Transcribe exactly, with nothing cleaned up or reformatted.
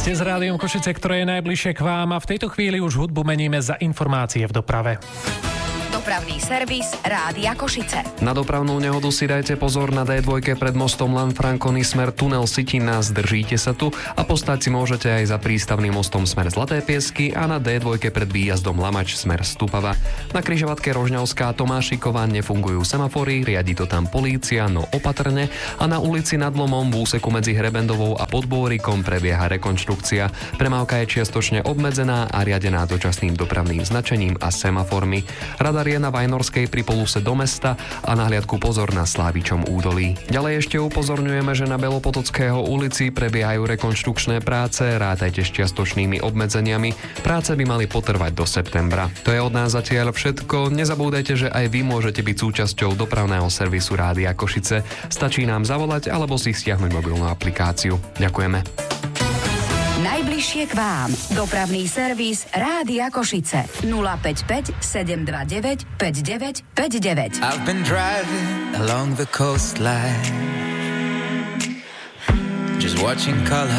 Ste s Rádiom Košice, ktoré je najbližšie k vám a v tejto chvíli už hudbu meníme za informácie v doprave. Dopravný servis Rádia Košice. Na dopravnú nehodu si dajte pozor na dé dva pred mostom Lanfranconi smer tunel Sitina, zdržíte sa tu a postať si môžete aj za prístavným mostom smer Zlaté Piesky a na dé dva pred výjazdom Lamač smer Stupava. Na križovatke Rožňavská Tomášiková nefungujú semafory, riadi to tam polícia, no opatrne, a na ulici Nad Lomom v úseku medzi Hrebendovou a Podbôrikom prebieha rekonštrukcia. Premávka je čiastočne obmedzená a riadená dočasným dopravným značením a semaformi. Radar je na Vajnorskej pri poluse do mesta a na hliadku pozor na Slávičom údolí. Ďalej ešte upozorňujeme, že na Belopotockého ulici prebiehajú rekonštrukčné práce, rátajte s čiastočnými obmedzeniami. Práce by mali potrvať do septembra. To je od nás zatiaľ všetko. Nezabúdajte, že aj vy môžete byť súčasťou dopravného servisu Rádia Košice. Stačí nám zavolať alebo si stiahnuť mobilnú aplikáciu. Ďakujeme. Najbližšie k vám. Dopravný servis Rádia Košice. nula päť päť sedem dva deväť päť deväť päť deväť. I've been driving along the coastline, just watching color